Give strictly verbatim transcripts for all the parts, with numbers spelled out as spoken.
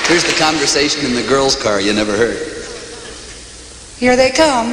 Here's the conversation in the girls' car you never heard. Here they come.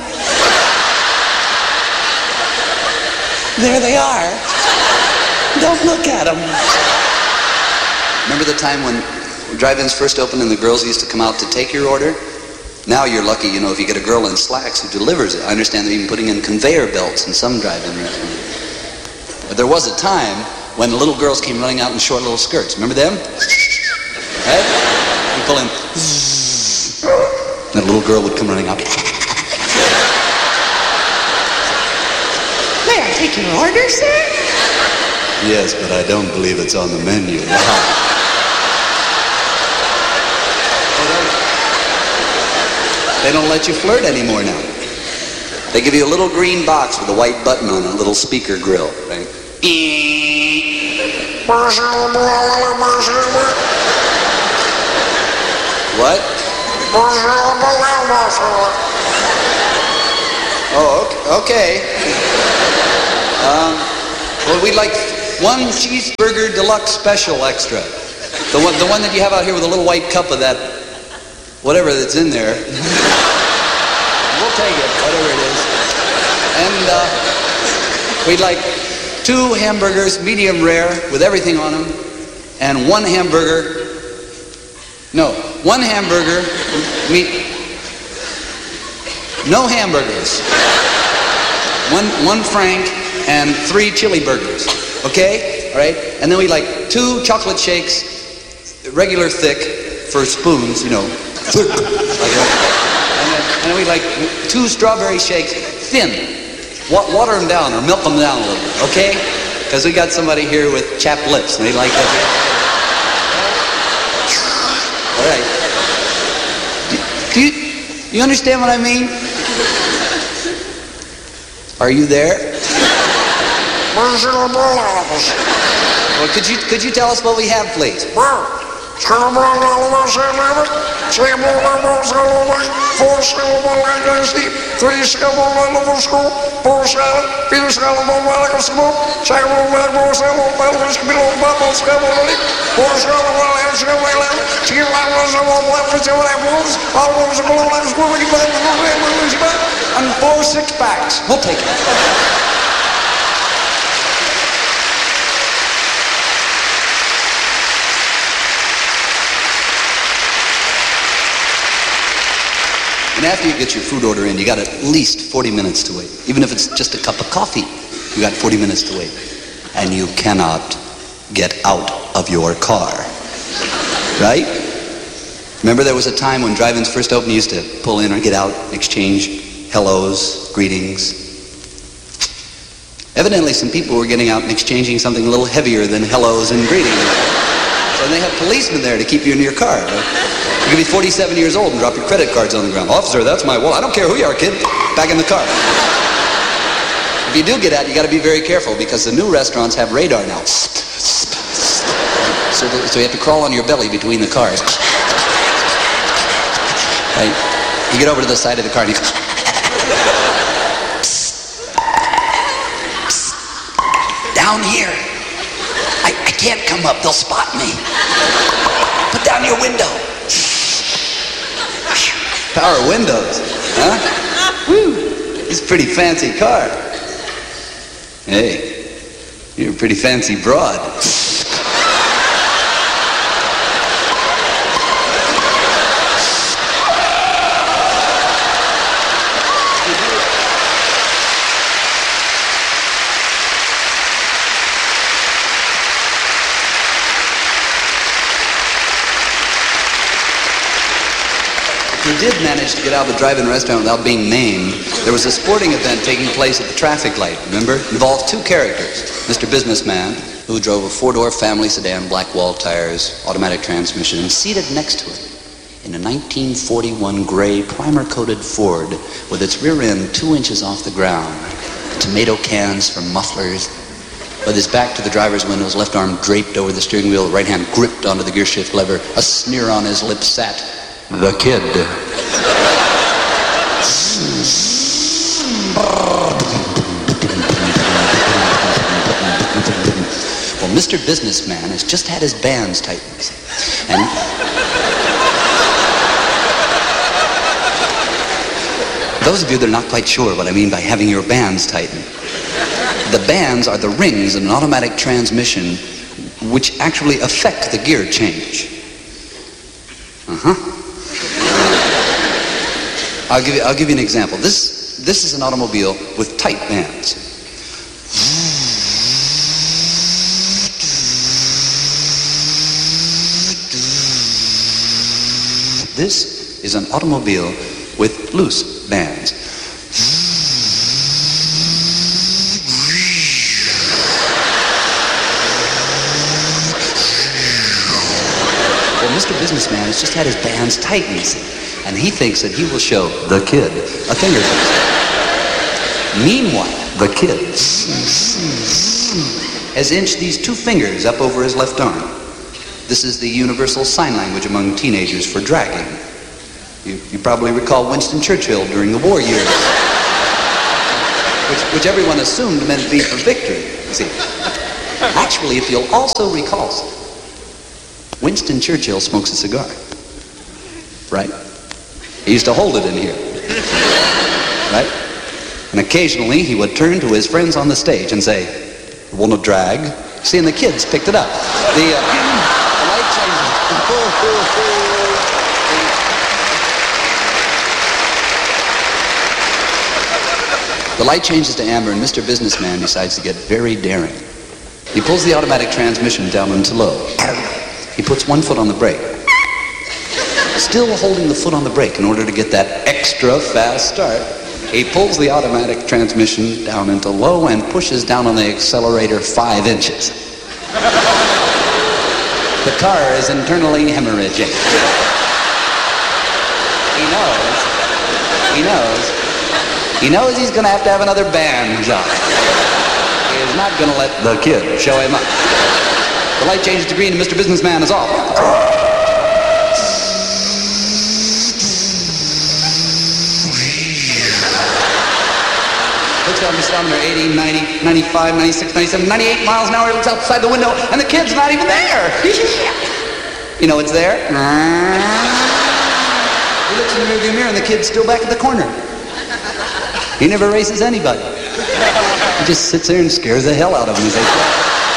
There they are. Don't look at them. Remember the time when drive-ins first opened and the girls used to come out to take your order? Now you're lucky, you know, if you get a girl in slacks who delivers it. I understand they're even putting in conveyor belts in some drive-in restaurants. But there was a time when the little girls came running out in short little skirts. Remember them? Right? You pull in. And that little girl would come running out. May I take your order, sir? Yes, but I don't believe it's on the menu. They don't let you flirt anymore now. They give you a little green box with a white button on it, a little speaker grill, right? What? Oh, okay. Um, well, we'd like one cheeseburger deluxe special extra. The one, the one that you have out here with a little white cup of that, whatever that's in there. We'll take it, whatever it is. And uh, we'd like two hamburgers, medium rare, with everything on them, and one hamburger. No, one hamburger, meat. No hamburgers. One, one frank and three chili burgers. Okay? All right? And then we like two chocolate shakes, regular thick, for spoons, you know. Thick. Like that. And then, and then we like two strawberry shakes, thin. Wa- water them down or milk them down a little bit. Okay? Because we got somebody here with chapped lips and they like that. All right. Do, do you, you understand what I mean? Are you there? Well, could you could you tell us what we have, please? Three scalable school, four salad, Peter scalable medical school, second medical school, Belgian below bubbles, scalable, four scalable and scalable, two levels of one level, two levels, all levels of below levels, and four six packs. We'll take it. And after you get your food order in, you got at least forty minutes to wait. Even if it's just a cup of coffee, you got forty minutes to wait. And you cannot get out of your car. Right? Remember there was a time when drive-ins first opened, you used to pull in or get out, exchange hellos, greetings. Evidently some people were getting out and exchanging something a little heavier than hellos and greetings. So they had policemen there to keep you in your car. You could be forty-seven years old and drop your credit cards on the ground. Officer, that's my wallet. I don't care who you are, kid. Back in the car. If you do get out, you got to be very careful because the new restaurants have radar now. So, the, so you have to crawl on your belly between the cars. Right? You get over to the side of the car and you go. Down here. I, I can't come up. They'll spot me. Put down your window. Power windows, huh? Woo! It's a pretty fancy car. Hey, you're a pretty fancy broad. If you did manage to get out of the drive-in restaurant without being named, there was a sporting event taking place at the traffic light, remember? It involved two characters. Mister Businessman, who drove a four-door family sedan, black wall tires, automatic transmission, and seated next to it in a nineteen forty-one gray primer-coated Ford with its rear end two inches off the ground, tomato cans for mufflers, with his back to the driver's window, his left arm draped over the steering wheel, right hand gripped onto the gear shift lever, a sneer on his lips sat the kid. Well, Mister Businessman has just had his bands tightened. And Those of you that are not quite sure what I mean by having your bands tightened. The bands are the rings in an automatic transmission which actually affect the gear change. Uh-huh. I'll give you, I'll give you an example. This, this is an automobile with tight bands. This is an automobile with loose bands. Well, Mister Businessman has just had his bands tightened, and he thinks that he will show the kid a finger fix. Meanwhile, the kid has inched these two fingers up over his left arm. This is the universal sign language among teenagers for dragging. You, you probably recall Winston Churchill during the war years, which, which everyone assumed meant V for victory. You see, actually, if you'll also recall, Winston Churchill smokes a cigar, right? He used to hold it in here, right? And occasionally he would turn to his friends on the stage and say, "Want to drag?" See, and the kids picked it up. The, uh, the light changes. The light changes to amber, and Mister Businessman decides to get very daring. He pulls the automatic transmission down into low. He puts one foot on the brake, still holding the foot on the brake in order to get that extra fast start. He pulls the automatic transmission down into low and pushes down on the accelerator five inches. The car is internally hemorrhaging. He knows, he knows, he knows he's going to have to have another band job. He is not going to let the kid show him up. The light changes to green and Mister Businessman is off. Looks down the speedometer, eighty, ninety, ninety-five, ninety-six, ninety-seven, ninety-eight miles an hour. He looks outside the window and the kid's not even there. You know it's there? He looks in the rearview mirror and the kid's still back at the corner. He never races anybody. He just sits there and scares the hell out of him as they fly.